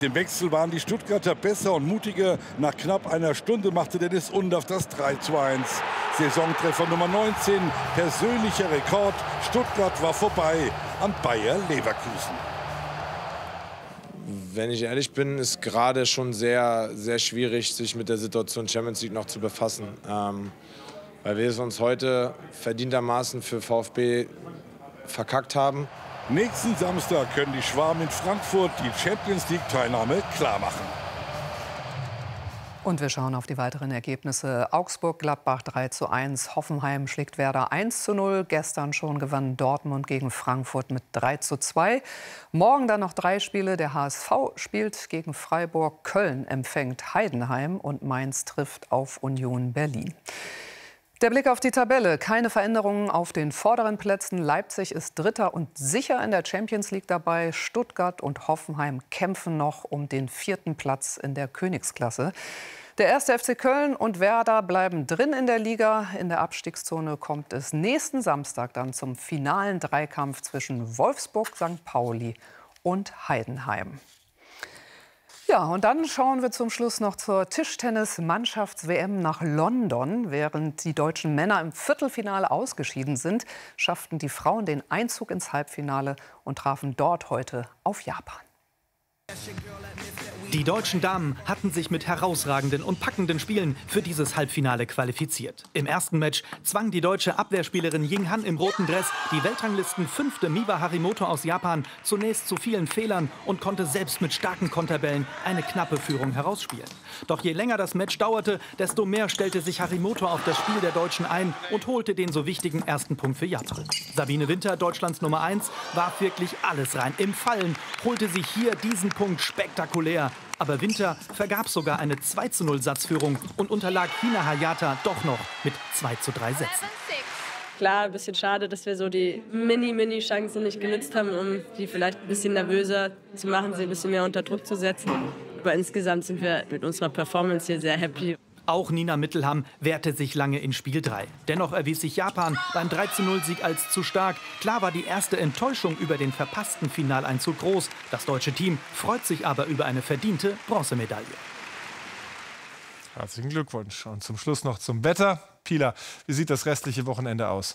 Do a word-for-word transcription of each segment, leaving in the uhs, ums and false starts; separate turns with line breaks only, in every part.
Im Wechsel waren die Stuttgarter besser und mutiger. Nach knapp einer Stunde machte Dennis Undaff das drei zu eins. Saisontreffer Nummer neunzehn, persönlicher Rekord. Stuttgart war vorbei an Bayer Leverkusen.
Wenn ich ehrlich bin, ist gerade schon sehr, sehr schwierig, sich mit der Situation Champions League noch zu befassen. Ähm, weil wir es uns heute verdientermaßen für VfB verkackt haben.
Nächsten Samstag können die Schwaben in Frankfurt die Champions League-Teilnahme klarmachen.
Und wir schauen auf die weiteren Ergebnisse. Augsburg-Gladbach drei zu eins, Hoffenheim schlägt Werder eins zu null. Gestern schon gewann Dortmund gegen Frankfurt mit drei zu zwei. Morgen dann noch drei Spiele. Der H S V spielt gegen Freiburg, Köln empfängt Heidenheim und Mainz trifft auf Union Berlin. Der Blick auf die Tabelle. Keine Veränderungen auf den vorderen Plätzen. Leipzig ist Dritter und sicher in der Champions League dabei. Stuttgart und Hoffenheim kämpfen noch um den vierten Platz in der Königsklasse. Der erste F C Köln und Werder bleiben drin in der Liga. In der Abstiegszone kommt es nächsten Samstag dann zum finalen Dreikampf zwischen Wolfsburg, Sankt Pauli und Heidenheim. Ja, und dann schauen wir zum Schluss noch zur Tischtennis-Mannschafts-W M nach London. Während die deutschen Männer im Viertelfinale ausgeschieden sind, schafften die Frauen den Einzug ins Halbfinale und trafen dort heute auf Japan.
Die deutschen Damen hatten sich mit herausragenden und packenden Spielen für dieses Halbfinale qualifiziert. Im ersten Match zwang die deutsche Abwehrspielerin Ying Han im roten Dress die Weltranglisten-fünfte Miwa Harimoto aus Japan zunächst zu vielen Fehlern und konnte selbst mit starken Konterbällen eine knappe Führung herausspielen. Doch je länger das Match dauerte, desto mehr stellte sich Harimoto auf das Spiel der Deutschen ein und holte den so wichtigen ersten Punkt für Japan. Sabine Winter, Deutschlands Nummer eins, warf wirklich alles rein. Im Fallen holte sie hier diesen Punkt spektakulär. Aber Winter vergab sogar eine zwei zu null Satzführung und unterlag Hina Hayata doch noch mit zwei zu drei Sätzen.
Klar, ein bisschen schade, dass wir so die Mini-Mini-Chancen nicht genutzt haben, um die vielleicht ein bisschen nervöser zu machen, sie ein bisschen mehr unter Druck zu setzen. Aber insgesamt sind wir mit unserer Performance hier sehr happy.
Auch Nina Mittelham wehrte sich lange in Spiel drei. Dennoch erwies sich Japan beim drei zu null Sieg als zu stark. Klar war die erste Enttäuschung über den verpassten Finaleinzug groß. Das deutsche Team freut sich aber über eine verdiente Bronzemedaille.
Herzlichen Glückwunsch. Und zum Schluss noch zum Wetter. Pila, wie sieht das restliche Wochenende aus?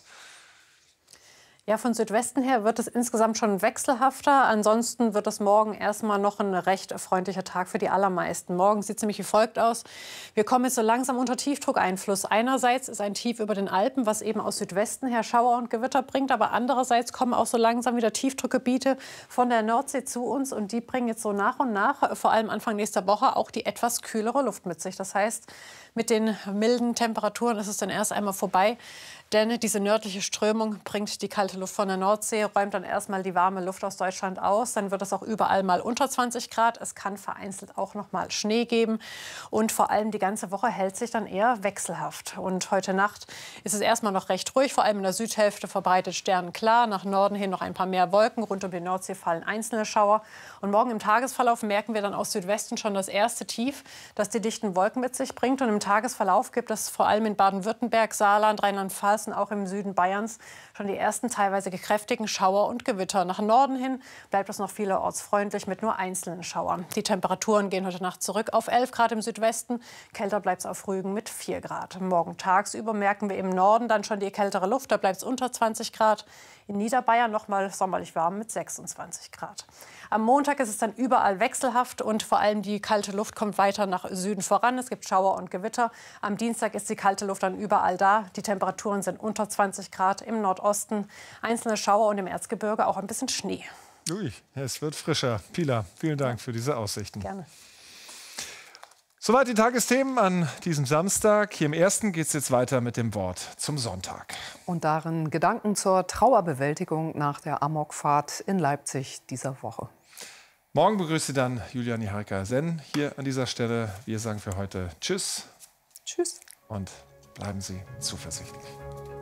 Ja, von Südwesten her wird es insgesamt schon wechselhafter. Ansonsten wird es morgen erstmal noch ein recht freundlicher Tag für die allermeisten. Morgen sieht es nämlich wie folgt aus. Wir kommen jetzt so langsam unter Tiefdruckeinfluss. Einerseits ist ein Tief über den Alpen, was eben aus Südwesten her Schauer und Gewitter bringt. Aber andererseits kommen auch so langsam wieder Tiefdruckgebiete von der Nordsee zu uns. Und die bringen jetzt so nach und nach, vor allem Anfang nächster Woche, auch die etwas kühlere Luft mit sich. Das heißt, mit den milden Temperaturen ist es dann erst einmal vorbei. Denn diese nördliche Strömung bringt die kalte Luft von der Nordsee, räumt dann erstmal die warme Luft aus Deutschland aus. Dann wird es auch überall mal unter zwanzig Grad. Es kann vereinzelt auch noch mal Schnee geben. Und vor allem die ganze Woche hält sich dann eher wechselhaft. Und heute Nacht ist es erstmal noch recht ruhig. Vor allem in der Südhälfte verbreitet sternenklar. Nach Norden hin noch ein paar mehr Wolken. Rund um die Nordsee fallen einzelne Schauer. Und morgen im Tagesverlauf merken wir dann aus Südwesten schon das erste Tief, das die dichten Wolken mit sich bringt. Und im Tagesverlauf gibt es vor allem in Baden-Württemberg, Saarland, Rheinland-Pfalz, auch im Süden Bayerns schon die ersten teilweise kräftigen Schauer und Gewitter. Nach Norden hin bleibt es noch vielerorts freundlich mit nur einzelnen Schauern. Die Temperaturen gehen heute Nacht zurück auf elf Grad im Südwesten. Kälter bleibt es auf Rügen mit vier Grad. Morgen tagsüber merken wir im Norden dann schon die kältere Luft. Da bleibt es unter zwanzig Grad. In Niederbayern noch mal sommerlich warm mit sechsundzwanzig Grad. Am Montag ist es dann überall wechselhaft und vor allem die kalte Luft kommt weiter nach Süden voran. Es gibt Schauer und Gewitter. Am Dienstag ist die kalte Luft dann überall da. Die Temperaturen sind unter zwanzig Grad im Nordosten. Einzelne Schauer und im Erzgebirge auch ein bisschen Schnee.
Ui, es wird frischer. Pila, vielen Dank für diese Aussichten.
Gerne.
Soweit die Tagesthemen an diesem Samstag. Hier im Ersten geht es jetzt weiter mit dem Wort zum Sonntag.
Und darin Gedanken zur Trauerbewältigung nach der Amokfahrt in Leipzig dieser Woche.
Morgen begrüßt Sie dann Julia Niharika-Senn hier an dieser Stelle. Wir sagen für heute Tschüss.
Tschüss.
Und bleiben Sie zuversichtlich.